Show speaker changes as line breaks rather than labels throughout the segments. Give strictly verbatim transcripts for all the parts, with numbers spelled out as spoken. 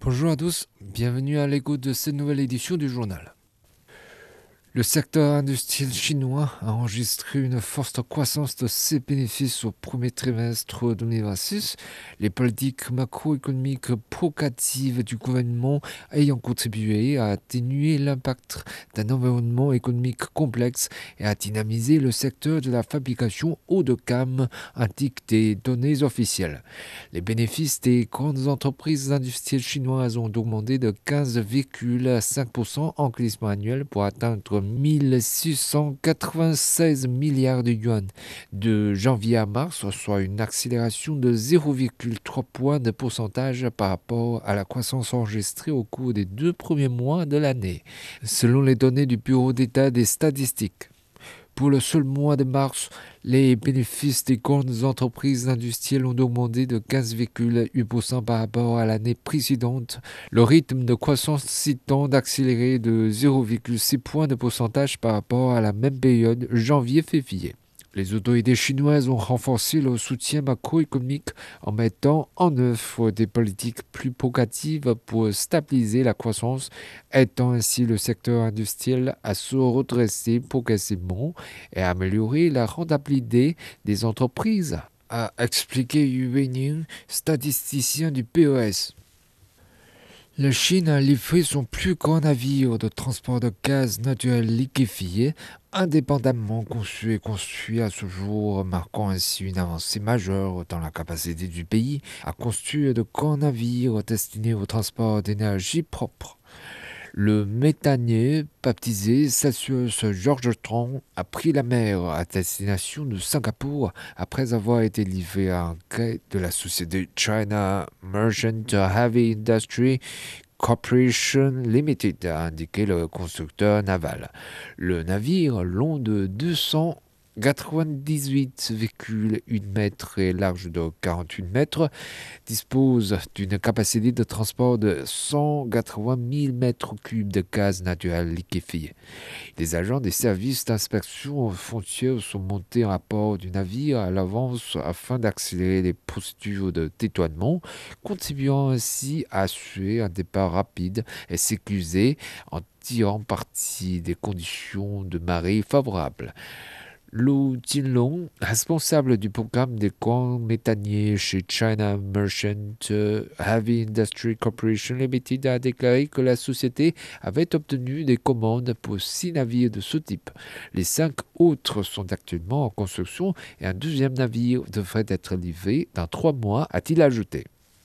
Bonjour à tous, bienvenue à l'écoute de cette nouvelle édition du journal. Le secteur industriel chinois a enregistré une forte croissance de ses bénéfices au premier trimestre deux mille vingt-six, les politiques macroéconomiques progressives du gouvernement ayant contribué à atténuer l'impact d'un environnement économique complexe et à dynamiser le secteur de la fabrication haut de gamme, indiquent des données officielles. Les bénéfices des grandes entreprises industrielles chinoises ont augmenté de quinze virgule cinq pour cent en glissement annuel pour atteindre mille six cent quatre-vingt-seize milliards de yuan de janvier à mars, soit une accélération de zéro virgule trois points de pourcentage par rapport à la croissance enregistrée au cours des deux premiers mois de l'année, selon les données du Bureau d'État des statistiques. Pour le seul mois de mars, les bénéfices des grandes entreprises industrielles ont augmenté de quinze virgule huit pour cent par rapport à l'année précédente, le rythme de croissance s'étant d'accélérer de zéro virgule six points de pourcentage par rapport à la même période janvier-février. Les autorités chinoises ont renforcé leur soutien macroéconomique en mettant en œuvre des politiques plus progressives pour stabiliser la croissance, aidant ainsi le secteur industriel à se redresser progressivement et à améliorer la rentabilité des entreprises, a expliqué Yu Wenying, statisticien du P O S. La Chine a livré son plus grand navire de transport de gaz naturel liquéfié, indépendamment conçu et construit à ce jour, marquant ainsi une avancée majeure dans la capacité du pays à construire de grands navires destinés au transport d'énergie propre. Le méthanier, baptisé Celsius Georgetown, a pris la mer à destination de Singapour après avoir été livré à un quai de la société China Merchant Heavy Industry Corporation Limited, a indiqué le constructeur naval. Le navire, long de deux cent quatre-vingt-dix-huit virgule un mètres et large de quarante-huit mètres, dispose d'une capacité de transport de cent quatre-vingt mille mètres cubes de gaz naturel liquéfié. Les agents des services d'inspection foncière sont montés à bord du navire à l'avance afin d'accélérer les procédures de détoinement, contribuant ainsi à assurer un départ rapide et sécurisé en tirant parti des conditions de marée favorables. Lu Jinlong, responsable du programme des grands méthaniers chez China Merchant Heavy Industry Corporation Limited, a déclaré que la société avait obtenu des commandes pour six navires de ce type. Les cinq autres sont actuellement en construction et un deuxième navire devrait être livré dans trois mois, a-t-il ajouté.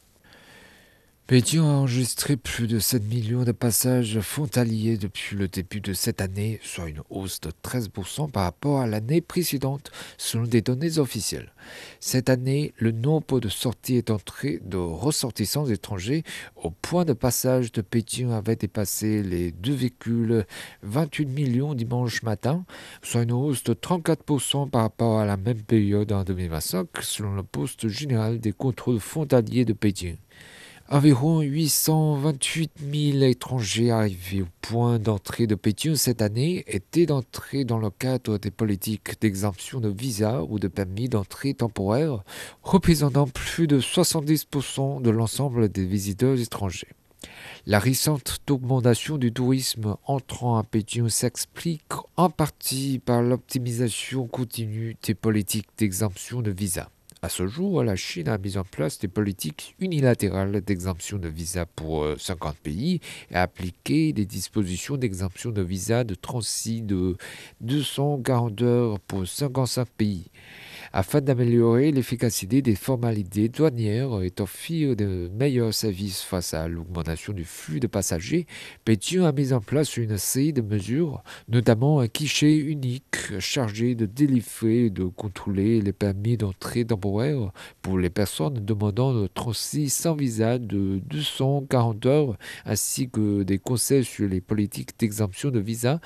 Pékin a enregistré plus de sept millions de passages frontaliers depuis le début de cette année, soit une hausse de treize pour cent par rapport à l'année précédente, selon des données officielles. Cette année, le nombre de sorties et d'entrées de ressortissants étrangers au point de passage de Pékin avait dépassé les deux virgule vingt-huit millions dimanche matin, soit une hausse de trente-quatre pour cent par rapport à la même période en deux mille vingt-cinq, selon le poste général des contrôles frontaliers de Pékin. Environ huit cent vingt-huit mille étrangers arrivés au point d'entrée de Pékin cette année étaient d'entrée dans le cadre des politiques d'exemption de visa ou de permis d'entrée temporaire, représentant plus de soixante-dix pour cent de l'ensemble des visiteurs étrangers. La récente augmentation du tourisme entrant à Pékin s'explique en partie par l'optimisation continue des politiques d'exemption de visa. À ce jour, la Chine a mis en place des politiques unilatérales d'exemption de visa pour cinquante pays et a appliqué des dispositions d'exemption de visa de transit de deux cent quarante heures pour cinquante-cinq pays. Afin d'améliorer l'efficacité des formalités douanières et d'offrir de meilleurs services face à l'augmentation du flux de passagers, Pékin a mis en place une série de mesures, notamment un guichet unique chargé de délivrer et de contrôler les permis d'entrée temporaire pour les personnes demandant le transit sans visa de deux cent quarante heures, ainsi que des conseils sur les politiques d'exemption de visa